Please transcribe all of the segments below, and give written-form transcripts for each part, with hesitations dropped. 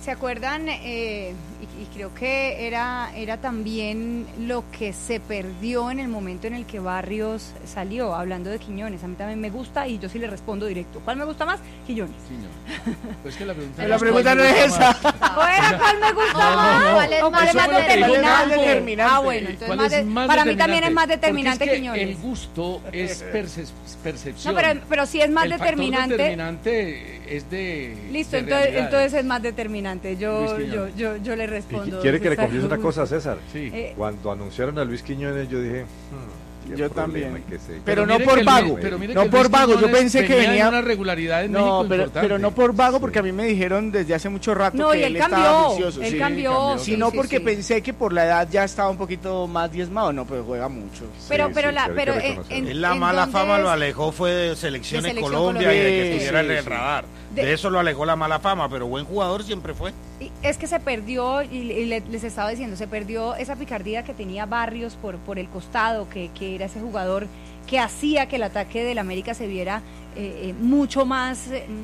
¿Se acuerdan? Y creo que era también lo que se perdió en el momento en el que Barrios salió, hablando de Quiñones. A mí también me gusta y yo sí le respondo directo. ¿Cuál me gusta más? Quiñones. Pues que la pregunta no es esa. Bueno, ¿cuál me gusta más? ¿Cuál es más determinante? Ah, bueno, entonces para mí también es más determinante Quiñones. El gusto es percepción. No, pero sí es más determinante. El determinante es de... Listo, entonces es más determinante. Yo le respondo. ¿Quiere que le confiese una cosa a César? Sí. Cuando anunciaron a Luis Quiñones, yo dije... Yo también, pero pero no por vago, no por vago, yo pensé que venía una regularidad en México pero no por vago, porque a mí me dijeron desde hace mucho rato no, que y él estaba vicioso, él cambió, sino porque pensé que por la edad ya estaba un poquito más diezmado, no, pero juega mucho. Pero la mala fama lo alejó fue de selecciones Colombia y de que estuviera en el radar. De eso lo alejó la mala fama, pero buen jugador siempre fue. Es que se perdió, y les estaba diciendo, se perdió esa picardía que tenía Barrios por el costado, que era ese jugador que hacía que el ataque del América se viera mucho más...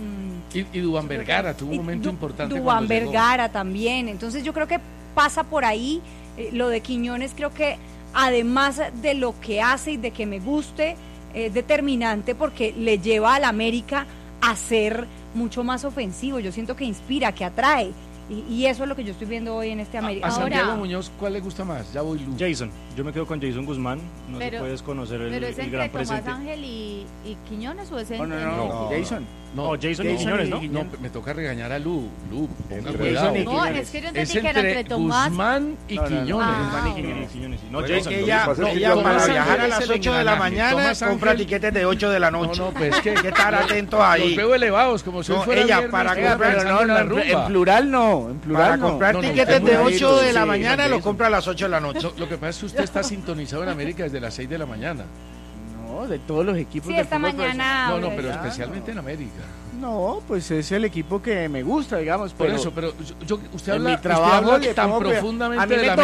y Duván Vergara tuvo un momento importante. Duván Vergara también, entonces yo creo que pasa por ahí. Lo de Quiñones creo que además de lo que hace y de que me guste, es determinante porque le lleva al América a ser mucho más ofensivo. Yo siento que inspira, que atrae, y eso es lo que yo estoy viendo hoy en este América. A Santiago Muñoz, ¿cuál le gusta más? Ya voy Lu. Jason, yo me quedo con Jason Guzmán. No se puede desconocer el gran presente. ¿Pero es entre Tomás Ángel y Quiñones o es entre... No, Jason. No, Jason y Quiñones, ¿no? No, me toca regañar a Lu, ponga Entre cuidado. No, es que yo entendí Es que era entre Tomás... Guzmán y Quiñones. Guzmán y Quiñones. No, Jason, ella para viajar a las 8 de la mañana compra tiquetes de 8 de la noche. No, pues que estar atentos ahí. Los veo elevados, como si fuera ella viernes, para pero en plural no, para comprar tiquetes de 8 de la mañana lo compra a las 8 de la noche. Lo que pasa es que usted está sintonizado en América desde las 6 de la mañana. No, de todos los equipos sí, del esta fútbol mañana. No, pero especialmente en América. No, pues es el equipo que me gusta, digamos. Por eso, pero usted habla, mi trabajo usted habla tan profundamente de la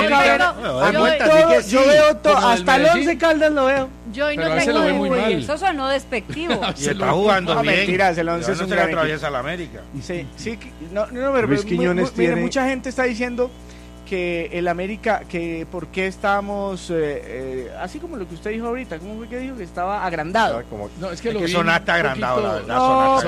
América. Yo veo todo, hasta el 11 Caldas lo veo. Yo hoy no Pero a veces lo ve tengo... muy mal. Eso sonó despectivo. Y está jugando No, bien. mentiras, el 11 es un gran equipo. atraviesa la América. Sí, pero Luis Quiñones tiene... mucha gente está diciendo que el América, que por qué estábamos, así como lo que usted dijo ahorita, ¿cómo fue que dijo? Que estaba agrandado. No, es que lo que vi sonaste agrandado, la verdad. No,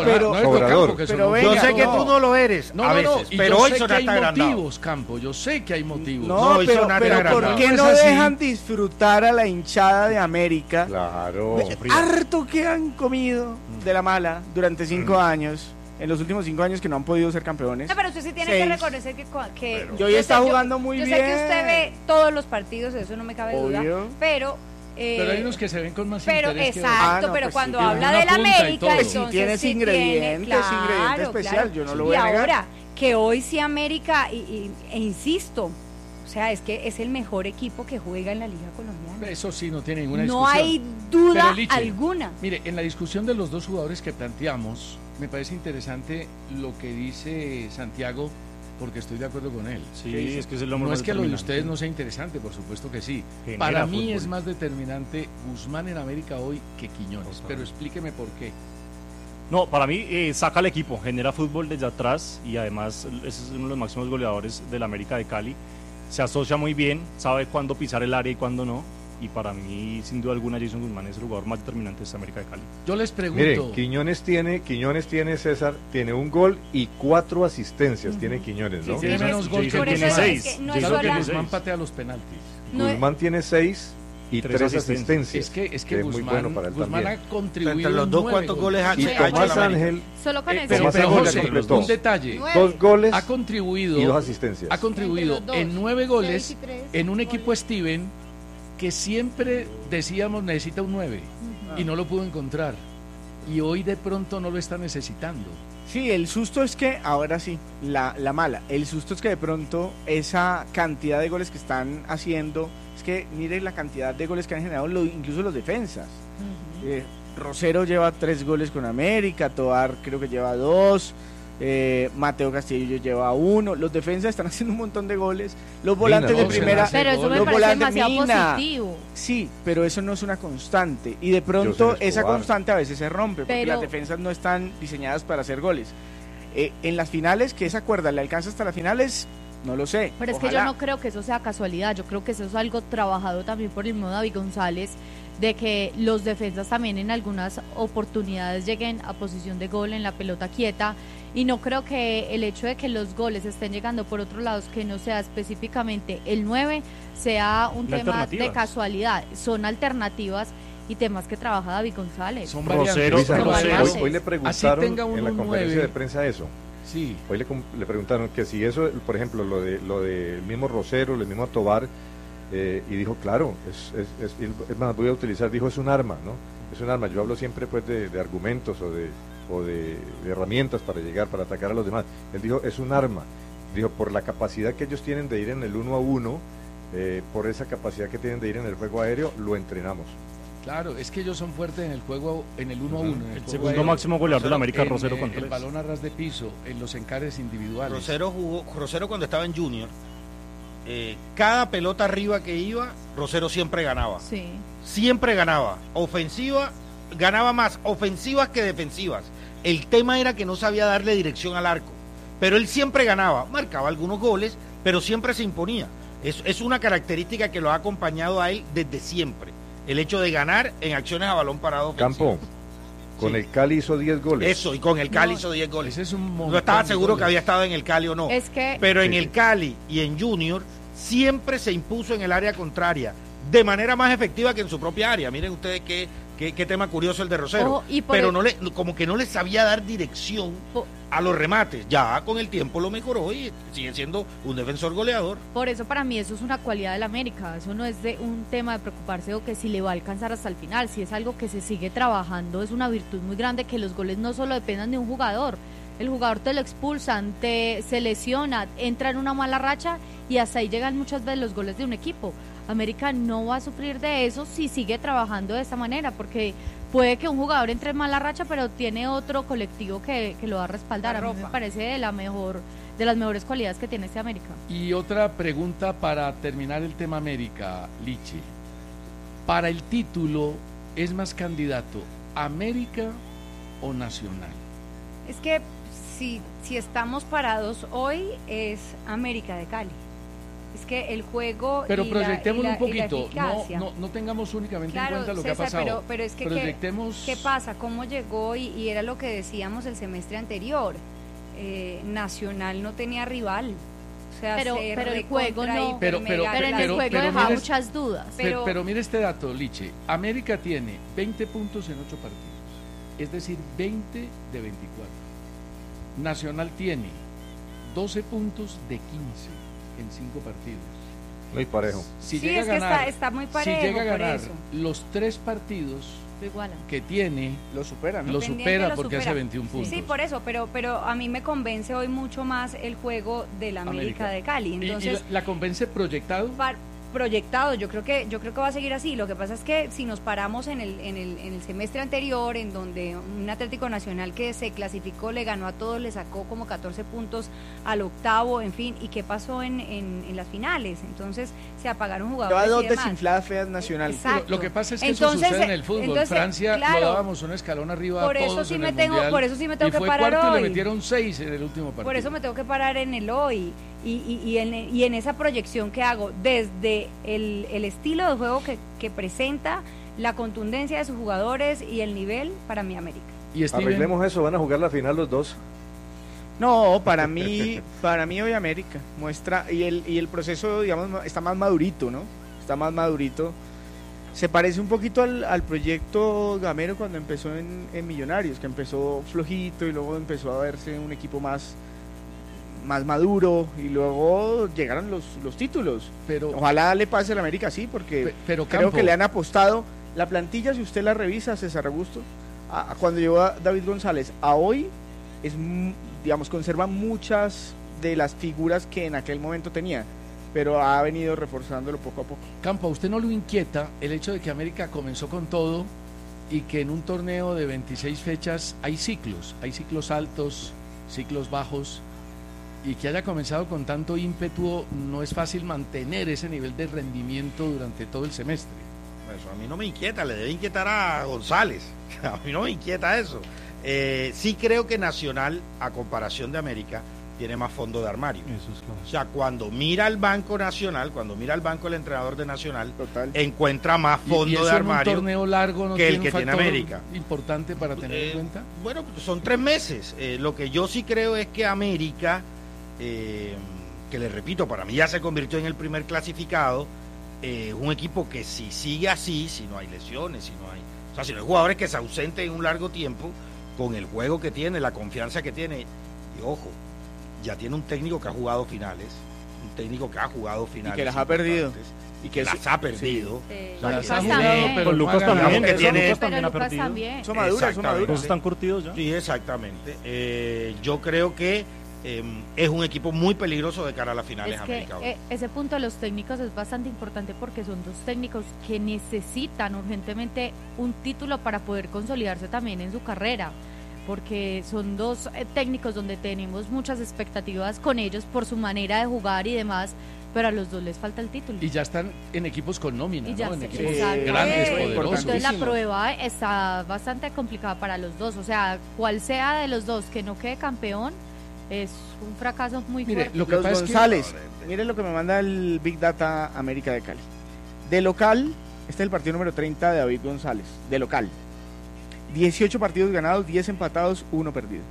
pero yo sé que tú no lo eres a veces, pero hoy sonaste agrandado. Hay motivos, Campo, yo sé que hay motivos. No, pero ¿por qué no dejan disfrutar a la hinchada de América? Claro. Harto que han comido de la mala durante 5 años. En los últimos 5 años que no han podido ser campeones. No, pero usted sí tiene que reconocer que yo hoy está jugando muy bien. Yo sé que usted ve todos los partidos, de eso no me cabe duda, pero hay unos que se ven con más interés. Exacto, pero pues cuando sí, habla del América, pues entonces sí tienes ingrediente especial, yo no lo voy a negar. Y ahora, que hoy sí América, e insisto, o sea, es que es el mejor equipo que juega en la Liga Colombiana. Eso sí, no tiene ninguna discusión. No hay duda Pero, Liche, alguna. Mire, en la discusión de los dos jugadores que planteamos, me parece interesante lo que dice Santiago, porque estoy de acuerdo con él. Sí, es que es el hombre no más es que lo de determinante. ustedes no sea interesante, por supuesto que sí. Genera Para mí fútbol. es más determinante Guzmán en América hoy que Quiñones, pero explíqueme por qué. No, para mí saca al equipo, genera fútbol desde atrás y además es uno de los máximos goleadores del América de Cali. Se asocia muy bien, sabe cuándo pisar el área y cuándo no. Y para mí, sin duda alguna, Jason Guzmán es el jugador más determinante de esta América de Cali. Yo les pregunto... Miren, Quiñones tiene, César, tiene un gol y 4 asistencias, tiene Quiñones, ¿no? Sí, tiene menos gol que tiene 6. Es que no Claro que sola... Guzmán patea los penaltis. Guzmán tiene 6 y 3 asistencias. Es que Guzmán, muy bueno para él Guzmán también. ha contribuido Entre los dos, ¿cuántos goles ha Y hecho Tomás la América? Ángel, Solo con eso. pero Tomás Ángel José, completó. un detalle. 2 goles Ha contribuido y 2 asistencias. Ha contribuido Entre los dos. en 9 goles 6 y 3 en un equipo goles. Steven que siempre decíamos necesita un 9 y no lo pudo encontrar. Y hoy de pronto no lo está necesitando. Sí, el susto es que, ahora sí, la mala, el susto es que de pronto esa cantidad de goles que están haciendo, es que mire la cantidad de goles que han generado incluso los defensas. Rosero lleva 3 goles con América, Toar creo que lleva 2, Mateo Castillo lleva 1, los defensas están haciendo un montón de goles, los volantes de primera, Pero eso me los parece volantes, demasiado Mina. positivo. Sí, pero eso no es una constante y de José pronto Escobar. esa constante a veces se rompe porque Pero- las defensas no están diseñadas para hacer goles. En las finales, que esa cuerda le alcanza hasta las finales, no lo sé. Pero es que yo no creo que eso sea casualidad, yo creo que eso es algo trabajado también por el mismo David González, de que los defensas también en algunas oportunidades lleguen a posición de gol en la pelota quieta, y no creo que el hecho de que los goles estén llegando por otros lados, que no sea específicamente el 9, sea un tema de casualidad, son alternativas y temas que trabaja David González. Son Rosero, Hoy le preguntaron en la conferencia 9. de prensa eso. Sí. Hoy le preguntaron que si eso, por ejemplo, lo de el mismo Rosero, el mismo Tobar, y dijo, claro, es más, voy a utilizar, dijo, es un arma, ¿no? Es un arma. Yo hablo siempre pues de argumentos o de herramientas para llegar, para atacar a los demás. Él dijo, es un arma. Dijo, por la capacidad que ellos tienen de ir en el 1-1, por esa capacidad que tienen de ir en el juego aéreo, lo entrenamos. Claro, es que ellos son fuertes en el juego, en el 1-1. El segundo máximo goleador de la América, Rosero, con 3. El balón a ras de piso, en los encares individuales. Rosero cuando estaba en Junior, cada pelota arriba que iba, Rosero siempre ganaba. Sí. Siempre ganaba. Ofensiva, ganaba más ofensivas que defensivas. El tema era que no sabía darle dirección al arco. Pero él siempre ganaba, marcaba algunos goles, pero siempre se imponía. Es una característica que lo ha acompañado a él desde siempre. El hecho de ganar en acciones a balón parado ofensivas. Campo, con el Cali hizo 10 goles. Eso, y con el Cali hizo 10 goles. Ese es un no estaba seguro que había estado en el Cali o no. Pero en sí, el Cali y en Junior siempre se impuso en el área contraria, de manera más efectiva que en su propia área. Miren ustedes qué tema curioso el de Rosero. Pero como que no le sabía dar dirección a los remates. Ya con el tiempo lo mejoró y sigue siendo un defensor goleador. Por eso para mí eso es una cualidad del América, eso no es un tema de preocuparse o que si le va a alcanzar hasta el final, si es algo que se sigue trabajando, es una virtud muy grande que los goles no solo dependan de un jugador, el jugador te lo expulsan, se lesiona, entra en una mala racha y hasta ahí llegan muchas veces los goles de un equipo. América no va a sufrir de eso si sigue trabajando de esta manera, porque puede que un jugador entre en mala racha, pero tiene otro colectivo que lo va a respaldar. A mí me parece de las mejores cualidades que tiene este América. Y otra pregunta para terminar el tema América, Lichi. Para el título, ¿es más candidato América o Nacional? Es que si estamos parados hoy, es América de Cali. Es que el juego. Pero proyectémoslo un poquito, no tengamos únicamente en cuenta lo César, que ha pasado. Pero es que proyectemos... ¿qué pasa? ¿Cómo llegó? Y era lo que decíamos el semestre anterior. Nacional no tenía rival. O sea, pero el juego no. Pero en el juego dejaba muchas dudas. Pero mire este dato, Liche. América tiene 20 puntos en 8 partidos. Es decir, 20 de 24. Nacional tiene 12 puntos de 15. En 5 partidos. Muy parejo. Si llega a ganar, está muy parejo. Si llega a ganar los 3 partidos que tiene, lo supera, ¿no? Lo supera porque hace 21 puntos. Sí, por eso, pero a mí me convence hoy mucho más el juego del América de Cali. Entonces, ¿Y la convence proyectado? Proyectado, yo creo que va a seguir así. Lo que pasa es que si nos paramos en el semestre anterior, en donde un Atlético Nacional que se clasificó, le ganó a todos, le sacó como 14 puntos al octavo, en fin, ¿y qué pasó en las finales? Entonces se apagaron jugadores. Lleva 2 desinfladas feas Nacional. Lo que pasa es que eso sucede en el fútbol. Francia lo dábamos un escalón arriba a todos en el Mundial. Por eso sí me tengo que parar hoy. Y fue cuarto y le metieron 6 en el último partido. Por eso me tengo que parar en el hoy. Y en esa proyección que hago desde el estilo de juego que presenta, la contundencia de sus jugadores y el nivel para mi América. ¿Y arreglemos eso? ¿Van a jugar la final los dos? No, para mí hoy América muestra y el proceso, digamos, está más madurito, ¿no? Está más madurito. Se parece un poquito al proyecto Gamero cuando empezó en Millonarios, que empezó flojito y luego empezó a verse un equipo más maduro y luego llegaron los títulos. Pero ojalá le pase al América así, porque creo que le han apostado. La plantilla, si usted la revisa, César Augusto, cuando llegó a David González a hoy, digamos, conserva muchas de las figuras que en aquel momento tenía, pero ha venido reforzándolo poco a poco. Campo, ¿a usted no lo inquieta el hecho de que América comenzó con todo y que en un torneo de 26 fechas hay ciclos altos, ciclos bajos, y que haya comenzado con tanto ímpetu? No es fácil mantener ese nivel de rendimiento durante todo el semestre. Eso a mí no me inquieta, le debe inquietar a González. A mí no me inquieta eso. Sí creo que Nacional, a comparación de América, tiene más fondo de armario. Eso es claro. O sea, cuando mira el Banco Nacional, cuando mira el banco el entrenador de Nacional, Total. encuentra más Y fondo eso de en armario un torneo largo no que el tiene que un tiene factor América. importante para tener en cuenta. Bueno, pues son 3 meses. Lo que yo sí creo es que América, que le repito, para mí ya se convirtió en el primer clasificado, un equipo que si sigue así, si no hay lesiones, si no hay jugadores que se ausenten en un largo tiempo, con el juego que tiene, la confianza que tiene, y ojo, ya tiene un técnico que ha jugado finales, Y que las ha perdido. y que las ha perdido. Sí. O sea, Las que ha sí, jugado, también. pero Con no Lucas ha ganado. también, que tiene- Lucas también ha Lucas perdido. también. Son maduras, son Exactamente. maduras. Todos están curtidos ya. Sí, exactamente. Yo creo que es un equipo muy peligroso de cara a las finales Es que América hoy. ese punto de los técnicos es bastante importante porque son dos técnicos que necesitan urgentemente un título para poder consolidarse también en su carrera, porque son dos técnicos donde tenemos muchas expectativas con ellos por su manera de jugar y demás, pero a los dos les falta el título. Y ya están en equipos con nómina, Y ya ¿no? En sé, equipos exacto. grandes, Sí, poderosos. Entonces la importantísimo. prueba está bastante complicada para los dos, o sea, cual sea de los dos que no quede campeón, es un fracaso muy Mire, fuerte. lo que Los pasa es que González, mire lo que me manda el Big Data América de Cali. De local, este es el partido número 30 de David González, de local. 18 partidos ganados, 10 empatados, 1 perdido.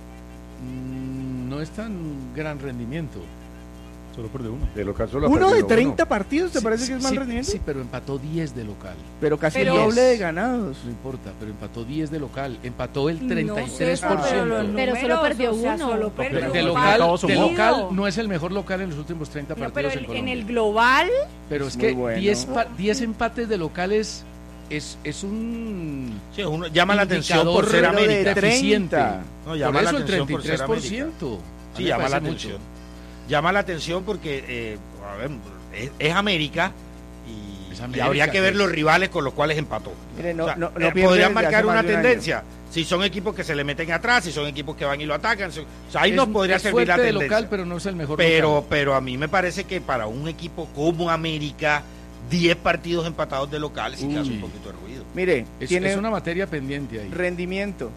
no es tan gran rendimiento. Solo perdió uno. De local solo ha ¿Uno de perdido 30 partidos te Sí, parece que es mal sí, rendimiento? Sí, pero empató 10 de local. Pero casi Pero- el doble de ganados. No importa, pero empató 10 de local. Empató el No, 33%. pero los Pero solo números, perdió o sea, uno. solo Pero perdió de al un fin y al cabo local, sumó. de local partido. no es el mejor local en los últimos 30 No, pero partidos en en Colombia. el global, Pero es Es que muy bueno. 10 empates de locales es un Sí, uno llama la atención indicador por ser pero de América. 30. deficiente. No, llama Por la eso el atención por ser 33%. Sí, A mí me llama la parece atención. mucho. Llama la atención porque, a ver, es América y, Es y América, habría que ver que- los rivales con los cuales empató. Mire, no, O sea, no, no pierde podrían desde marcar hace una más de un año. tendencia. Si son equipos que se le meten atrás, si son equipos que van y lo atacan. O sea, ahí nos Es- podría es servir la fuerte de tendencia. local, pero no es el mejor pero, local. pero a mí me parece que para un equipo como América, 10 partidos empatados de local sí que hace un Uy. poquito de ruido. Mire, Es, tiene es una materia pendiente ahí. rendimiento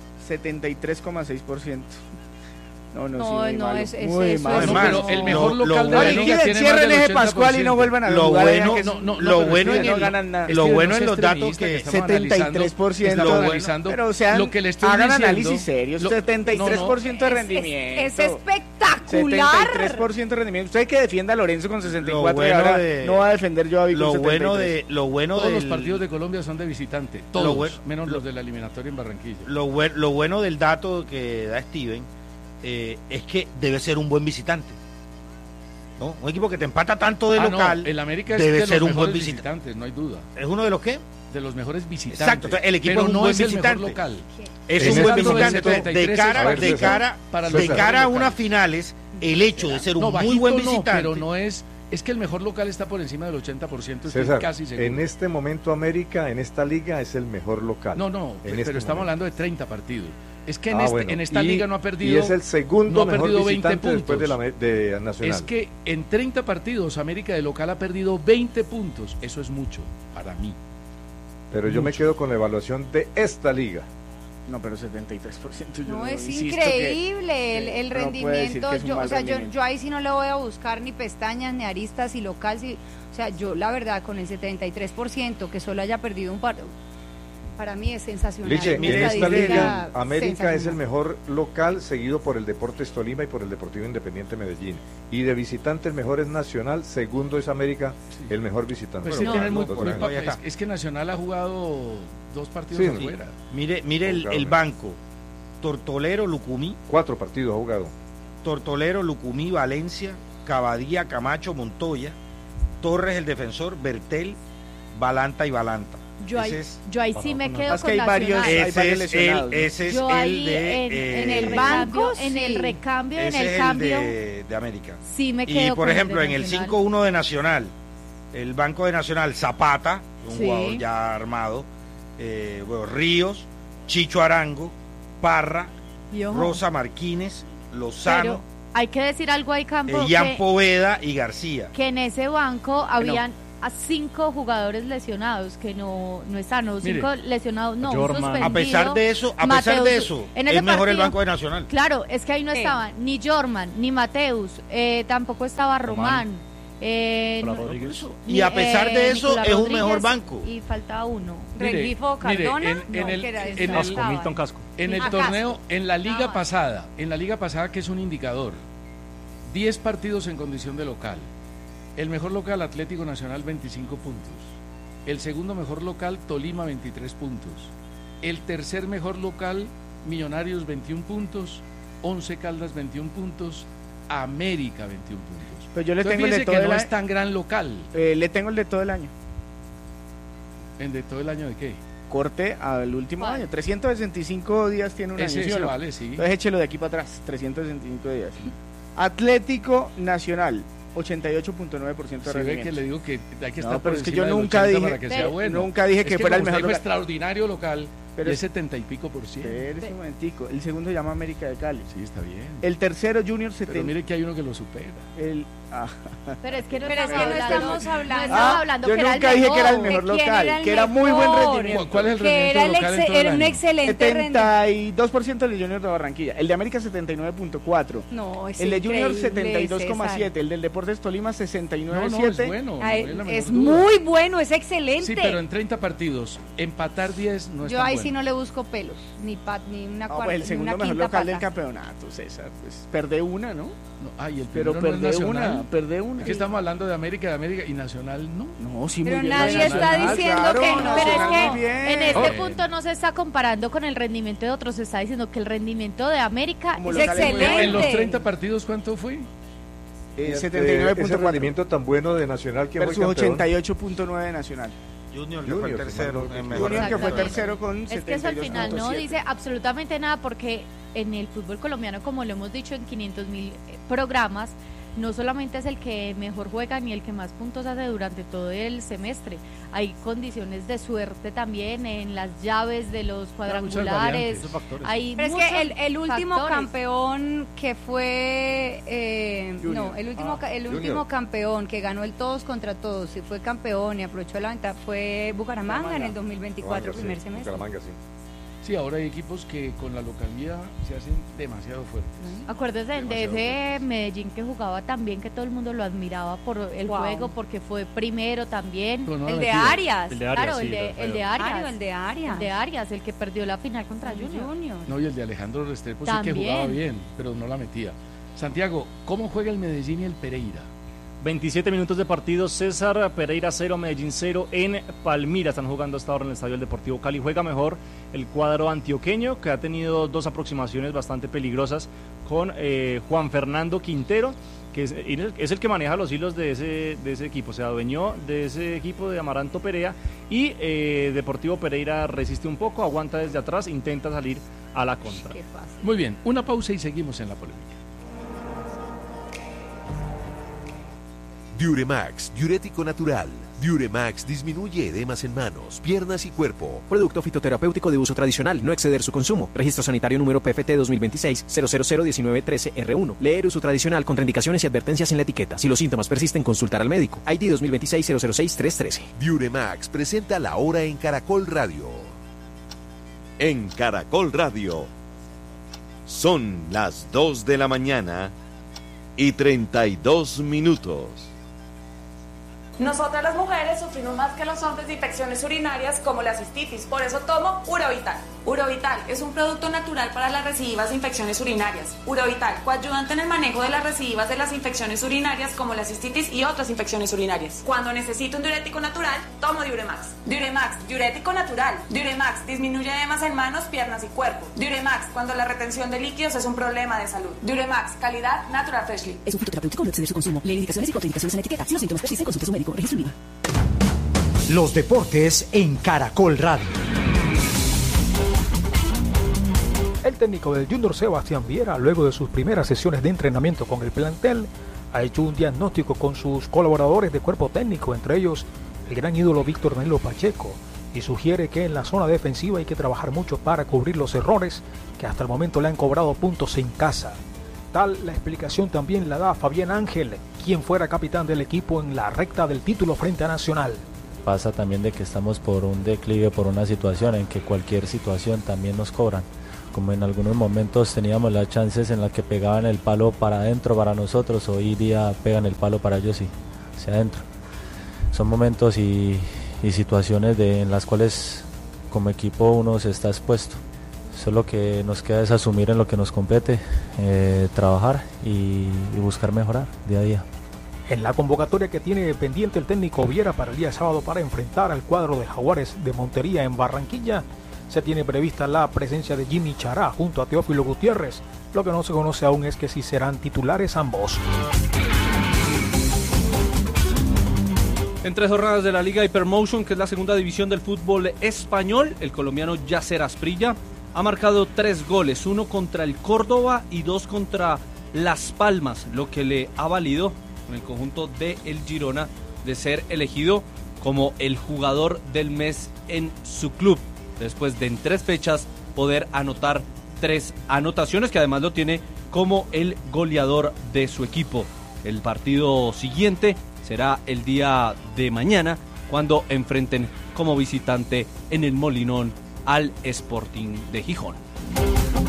73,6%. No, No, muy no, malo, es muy eso. malo. No, más, pero el mejor lo local de bueno- la liga Liquiden, tiene más cierren del ese Pascual y no 80%. vuelvan a Lo jugar. bueno- que No, no, lo pero bueno es en que no el- ganan nada. Es lo que bueno no en sea los datos extremista, que estamos 73%. analizando, Lo bueno- Pero sean, lo que le estoy hagan diciendo, análisis serios. lo- 73% de es rendimiento. espectacular. 73% de rendimiento. Usted que defienda a Lorenzo con 64 y bueno ahora de- no va a defender yo a Vic con lo 73. bueno Todos los del- partidos de Colombia son de visitante, todos, bueno- menos lo- los de la eliminatoria en Barranquilla. lo bueno del dato que da Steven es que debe ser un buen visitante. ¿No? Un equipo que te empata tanto de local el América es debe de ser los un buen mejores visitante. visitantes, no hay duda. ¿Es uno de los qué? De los mejores visitantes. Exacto, entonces el equipo pero es un no buen es el visitante. mejor local. Es Ese un buen dato del visitante. Entonces, 73 A ver, César, para de los cara a locales. unas finales, el hecho de ser un No, muy bajito buen no, visitante. pero no es que el mejor local está por encima del 80%, estoy César, casi seguro. en este momento América, en esta liga, es el mejor local. No, En pero este estamos momento. hablando de 30 partidos. Es que Bueno, en esta y- liga no ha perdido. Y es el segundo no ha mejor perdido 20 visitante después puntos. de Nacional. Es que en 30 partidos América de local ha perdido 20 puntos. Eso es mucho para mí. Pero yo me quedo con la evaluación de esta liga. No, pero 73%. Yo No, es insisto que- increíble el no puede decir rendimiento. que es un mal rendimiento. Yo ahí sí no le voy a buscar ni pestañas, ni aristas, y local. O sea, yo la verdad, con el 73%, que solo haya perdido un par, para mí es sensacional. Liche, Una en esta estadística liga, América es el sensacional. mejor local, seguido por el Deportes Tolima y por el Deportivo Independiente Medellín. Y de visitante el mejor es Nacional, segundo es América, el mejor visitante. Pues Bueno, sí, tiene no, muy, por muy ahí pa- está. es que Nacional ha jugado 2 partidos Sí, afuera. Mire el banco. Tortolero, Lucumí, 4 partidos ha jugado. Tortolero, Lucumí, Valencia, Cabadía, Camacho, Montoya, Torres, el defensor, Bertel, Balanta y Balanta. Yo ahí, Ese es- yo ahí sí me quedo Es que con hay varios- Nacional. hay varios lesionados, ¿no? ese es Yo el ahí de en el el banco, banco, en el sí. recambio, en ese el es cambio, de América. sí me quedo Y con por ejemplo, de en el Nacional. 5-1 de Nacional, el banco de Nacional, Zapata, un Sí. jugador ya armado, Ríos, Chicho Arango, Parra, Y ojo, Rosa Martínez, Lozano, pero hay que decir algo ahí, Campo, Ian Poveda y García. que en ese banco habían a 5 jugadores lesionados que no están, o 5 Mire, lesionados, no, un Jorman. suspendido. A pesar de eso, En ese es mejor el partido- banco de Nacional. Claro, es que ahí no Sí. estaban ni Jorman, ni Mateus, tampoco estaba Román. Nicolás no- Rodríguez. Y a pesar de eso, Nicolás es un Rodríguez mejor banco. Y faltaba uno. Mire, Rengifo Cardona, en no, el- que era en ese, el- no Casco, estaba. Milton Casco. En el A torneo, Casco. en la liga Estaban. pasada, que es un indicador, 10 partidos en condición de local. El mejor local, Atlético Nacional, 25 puntos. El segundo mejor local, Tolima, 23 puntos. El tercer mejor local, Millonarios, 21 puntos. 11 Caldas, 21 puntos. América, 21 puntos. Pues yo le Entonces, tengo el de fíjese todo que el no año. es tan gran local. Le tengo el de todo el año. ¿En de todo el año de qué? Corte al último ¿Cuál? año. 365 días tiene un año, ¿sí o Ese no? vale, sí. Entonces échelo de aquí para atrás, 365 días. Atlético Nacional, 88.9% de Se ve rendimiento. que le digo que hay que estar No, pero por es que encima yo del nunca 80 dije, para que sea bueno. nunca dije Es que fuera el como mejor usted dijo, local. extraordinario local, Pero de es- 70 y pico por ciento. Espérese un momentico. El segundo se llama América de Cali. Sí, está bien. El tercero Junior Pero 70. mire que hay uno que lo supera. Pero es que no Pero es que no estamos hablando. No estamos Ah, hablando yo que era el nunca dije que era el mejor. mejor ¿De quién local, era el que era muy buen mejor? rendimiento. ¿Cuál es el Que rendimiento era, el local en todo el era un año? excelente rendimiento. 72% del Junior de Barranquilla. El de América 79.4. No, es El de Junior increíble, 72,7. César. El del Deportes Tolima No, no, es 69.7. bueno. Ay, no hay la es menor duda. muy bueno, es excelente. Sí, pero en 30 partidos, empatar 10 no es Yo tan ahí bueno. sí no le busco pelos, ni una No, cuarta, pues el ni segundo una mejor quinta local del pata. campeonato, César. Pues perdé una, ¿no? No, ay, el Pero primero no es perdé Nacional. una, perdé una. Aquí estamos hablando de América y Nacional no. No, sí, Pero muy bien. nadie Nacional, está diciendo claro, que no. Pero Nacional, es muy que bien. en este Bueno. punto no se está comparando con el rendimiento de otros, se está diciendo que el rendimiento de América Como es local es muy excelente. bueno. En los 30 partidos, ¿cuánto fue? Ese 79.4 rendimiento tan bueno de Nacional que fue versus campeón. 88.9 de Nacional. Junior, que fue el Junior, tercero. que en mandó- mejor Junior que fue Exactamente. tercero con Es que eso al final no 72.7. dice absolutamente nada porque en el fútbol colombiano, como lo hemos dicho en 500.000 programas, no solamente es el que mejor juega ni el que más puntos hace durante todo el semestre. Hay condiciones de suerte también en las llaves de los cuadrangulares. variantes. Factores. Hay Pero es muchos que el último factores. campeón que fue Junior. no, el último Junior. último campeón que ganó el todos contra todos y fue campeón y aprovechó la ventaja fue Bucaramanga en el 2024 Bucaramanga, primer sí, semestre. Bucaramanga, sí. Sí, ahora hay equipos que con la localidad se hacen demasiado fuertes. Acuérdese de Demasiado ese Medellín que jugaba también, que todo el mundo lo admiraba por el Wow. juego, porque fue primero también. Pero no El la de metía. Arias. El de Arias, Claro, sí, el de Arias, Arias. el de Arias. El de Arias, el que perdió la final contra Junior. No, y el de Alejandro Restrepo sí que También. jugaba bien, pero no la metía. Santiago, ¿cómo juega el Medellín y el Pereira? 27 minutos de partido, César, Pereira 0, Medellín 0 en Palmira. Están jugando hasta ahora en el Estadio del Deportivo Cali. Juega mejor el cuadro antioqueño, que ha tenido dos aproximaciones bastante peligrosas con Juan Fernando Quintero, que es el que maneja los hilos de ese equipo. Se adueñó de ese equipo de Amaranto Perea y Deportivo Pereira resiste un poco, aguanta desde atrás, intenta salir a la contra. Qué fácil. Muy bien, una pausa y seguimos en la polémica. Diuremax, diurético natural. Diuremax disminuye edemas en manos, piernas y cuerpo. Producto fitoterapéutico de uso tradicional, no exceder su consumo. Registro sanitario número PFT 2026-0001913R1. Leer uso tradicional, contraindicaciones y advertencias en la etiqueta. Si los síntomas persisten, consultar al médico. ID 2026-006-313. Diuremax presenta La Hora en Caracol Radio. En Caracol Radio. Son las 2 de la mañana y 32 minutos. Nosotras las mujeres sufrimos más que los hombres de infecciones urinarias como la cistitis, por eso tomo Urovital. Urovital es un producto natural para las recidivas de infecciones urinarias. Urovital, coayudante en el manejo de las recidivas de las infecciones urinarias como la cistitis y otras infecciones urinarias. Cuando necesito un diurético natural, tomo Diuremax. Diuremax, diurético natural. Diuremax disminuye edemas en manos, piernas y cuerpo. Diuremax, cuando la retención de líquidos es un problema de salud. Diuremax, calidad Natural Freshly. Es un fitoterapéutico, no exceder su consumo. Lee indicaciones y contraindicaciones en la etiqueta. Si los síntomas persisten, consulte a su médico. Registro IVA. Los deportes en Caracol Radio. El técnico del Junior, Sebastián Viera, luego de sus primeras sesiones de entrenamiento con el plantel, ha hecho un diagnóstico con sus colaboradores de cuerpo técnico, entre ellos el gran ídolo Víctor Danilo Pacheco, y sugiere que en la zona defensiva hay que trabajar mucho para cubrir los errores que hasta el momento le han cobrado puntos en casa. Tal la explicación también la da Fabián Ángel, quien fuera capitán del equipo en la recta del título frente a Nacional. Pasa también de que estamos por un declive, por una situación en que cualquier situación también nos cobran. Como en algunos momentos teníamos las chances en las que pegaban el palo para adentro para nosotros, hoy día pegan el palo para ellos y hacia adentro. Son momentos y situaciones en las cuales como equipo uno se está expuesto. Solo que nos queda es asumir en lo que nos compete, trabajar y buscar mejorar día a día. En la convocatoria que tiene pendiente el técnico Viera para el día sábado para enfrentar al cuadro de Jaguares de Montería en Barranquilla, se tiene prevista la presencia de Jimmy Chará junto a Teófilo Gutiérrez. Lo que no se conoce aún es que si serán titulares ambos. En 3 jornadas de la Liga Hypermotion, que es la segunda división del fútbol español, el colombiano Yacer Asprilla ha marcado 3 goles, 1 contra el Córdoba y 2 contra Las Palmas, lo que le ha valido con el conjunto de el Girona de ser elegido como el jugador del mes en su club, después de en 3 fechas poder anotar 3 anotaciones, que además lo tiene como el goleador de su equipo. El partido siguiente será el día de mañana, cuando enfrenten como visitante en el Molinón al Sporting de Gijón.